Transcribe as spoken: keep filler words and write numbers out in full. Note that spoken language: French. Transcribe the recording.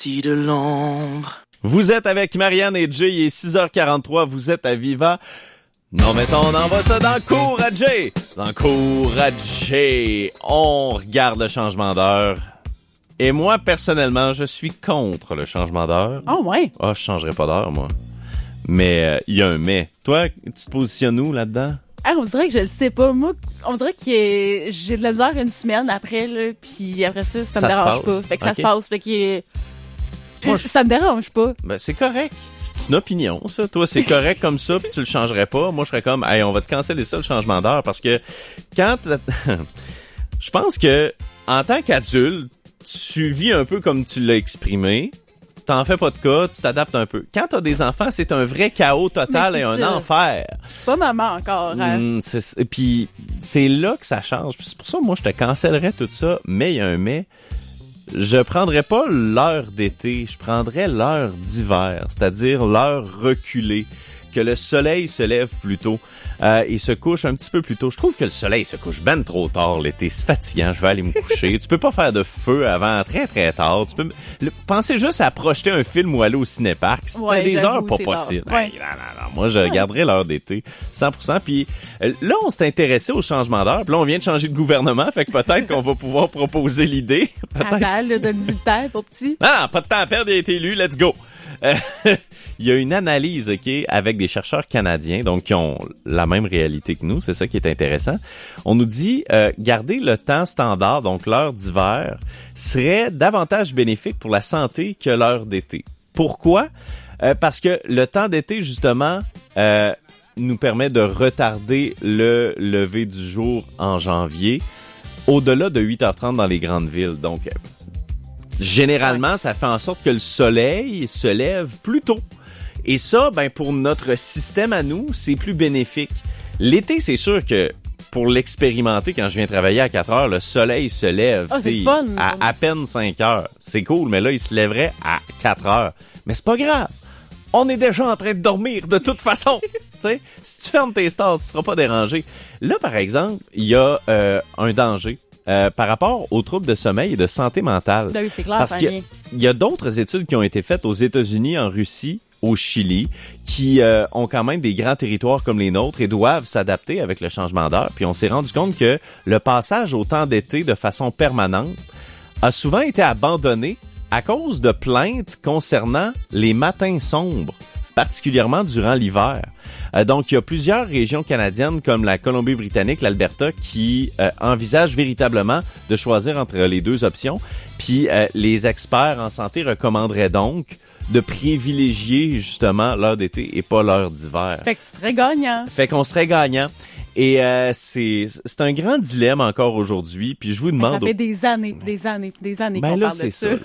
partie de l'ombre. Vous êtes avec Marianne et Jay, il est six heures quarante-trois, vous êtes à Viva. Non mais ça, on envoie ça dans le cours à Jay. Dans le cours à Jay, on regarde le changement d'heure. Et moi, personnellement, je suis contre le changement d'heure. Oh ouais? Ah, oh, je changerais pas d'heure, moi. Mais il euh, y a un mais. Toi, tu te positionnes où là-dedans? Ah, on dirait que je le sais pas. Moi, on dirait que j'ai de la misère une semaine après, là, puis après ça, ça, ça me dérange pas. Fait que okay. ça se passe. Fait que moi, je... ça me dérange pas. Ben, c'est correct. C'est une opinion, ça. Toi, c'est correct comme ça, puis tu le changerais pas. Moi, je serais comme, hey, on va te canceller ça, le changement d'heure, parce que quand... je pense que, en tant qu'adulte, tu vis un peu comme tu l'as exprimé. T'en fais pas de cas, tu t'adaptes un peu. Quand t'as des enfants, c'est un vrai chaos total et un ça. enfer. Pas maman encore. Hein? Mmh, c'est, et puis, c'est là que ça change. Puis c'est pour ça, moi, je te cancellerais tout ça. Mais il y a un mais. Je prendrais pas l'heure d'été, je prendrais l'heure d'hiver, c'est-à-dire l'heure reculée, que le soleil se lève plus tôt euh, et se couche un petit peu plus tôt. Je trouve que le soleil se couche ben trop tard l'été, c'est fatigant, je vais aller me coucher. Tu peux pas faire de feu avant très très tard. Tu peux le, penser juste à projeter un film ou aller au cinéparc, c'était ouais, des heures pas possibles. Ouais. Hey, non, non, non, moi je ouais. garderais l'heure d'été cent pour cent. Puis euh, là on s'est intéressé au changement d'heure, puis là on vient de changer de gouvernement, fait que peut-être qu'on va pouvoir proposer l'idée. Peut-être. Attends, là, donne du temps pour petit. Ah, pas de temps à perdre, il a été élu, let's go. Euh, il y a une analyse, OK, avec des chercheurs canadiens, donc qui ont la même réalité que nous, c'est ça qui est intéressant. On nous dit, euh, garder le temps standard, donc l'heure d'hiver, serait davantage bénéfique pour la santé que l'heure d'été. Pourquoi? Euh, parce que le temps d'été, justement, euh, nous permet de retarder le lever du jour en janvier, au-delà de huit heures trente dans les grandes villes. Donc, généralement, ça fait en sorte que le soleil se lève plus tôt. Et ça, ben pour notre système à nous, c'est plus bénéfique. L'été, c'est sûr que pour l'expérimenter, quand je viens travailler à quatre heures, le soleil se lève oh, c'est fun, à à peine cinq heures. C'est cool, mais là, il se lèverait à quatre heures. Mais c'est pas grave. On est déjà en train de dormir de toute façon. T'sais, si tu fermes tes stars, tu te feras pas déranger. Là, par exemple, il y a euh, un danger. Euh, par rapport aux troubles de sommeil et de santé mentale. Oui, c'est clair, parce qu'il y, y a d'autres études qui ont été faites aux États-Unis, en Russie, au Chili, qui euh, ont quand même des grands territoires comme les nôtres et doivent s'adapter avec le changement d'heure. Puis on s'est rendu compte que le passage au temps d'été de façon permanente a souvent été abandonné à cause de plaintes concernant les matins sombres, particulièrement durant l'hiver. Euh, donc, il y a plusieurs régions canadiennes comme la Colombie-Britannique, l'Alberta, qui euh, envisagent véritablement de choisir entre les deux options. Puis, euh, les experts en santé recommanderaient donc de privilégier justement l'heure d'été et pas l'heure d'hiver. Fait que tu serais gagnant. Fait qu'on serait gagnant. Et euh, c'est c'est un grand dilemme encore aujourd'hui. Puis je vous demande... Ça fait des années, des années, des années ben qu'on là, parle de c'est ça. ça.